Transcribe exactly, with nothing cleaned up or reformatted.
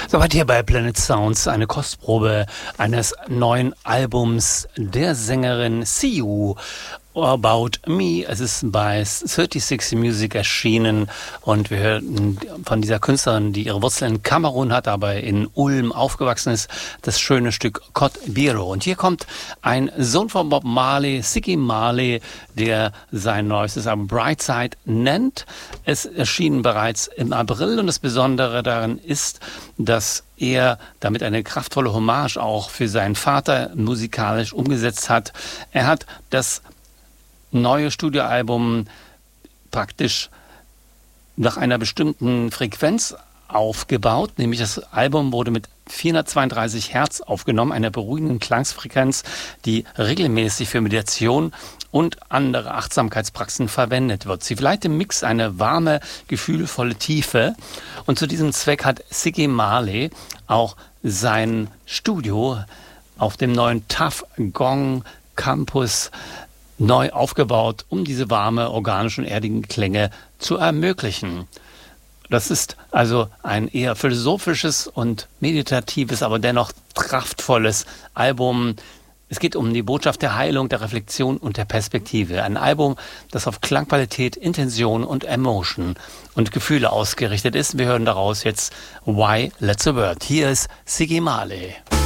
Soweit hier bei Planet Sounds eine Kostprobe eines neuen Albums der Sängerin See You About Me. Es ist bei sechsunddreißig Music erschienen und wir hören von dieser Künstlerin, die ihre Wurzeln in Kamerun hat, aber in Ulm aufgewachsen ist, das schöne Stück Cote Biro. Und hier kommt ein Sohn von Bob Marley, Ziggy Marley, der sein neuestes Album Brightside nennt. Es erschien bereits im April und das Besondere daran ist, dass er damit eine kraftvolle Hommage auch für seinen Vater musikalisch umgesetzt hat. Er hat das neue Studioalbum praktisch nach einer bestimmten Frequenz aufgebaut, nämlich das Album wurde mit vierhundertzweiunddreißig Hertz aufgenommen, einer beruhigenden Klangsfrequenz, die regelmäßig für Meditation und andere Achtsamkeitspraxen verwendet wird. Sie verleiht im Mix eine warme, gefühlvolle Tiefe und zu diesem Zweck hat Ziggy Marley auch sein Studio auf dem neuen Tuff Gong Campus neu aufgebaut, um diese warme, organischen, erdigen Klänge zu ermöglichen. Das ist also ein eher philosophisches und meditatives, aber dennoch kraftvolles Album. Es geht um die Botschaft der Heilung, der Reflexion und der Perspektive. Ein Album, das auf Klangqualität, Intention und Emotion und Gefühle ausgerichtet ist. Wir hören daraus jetzt Why Let's a Word. Hier ist Ziggy Marley.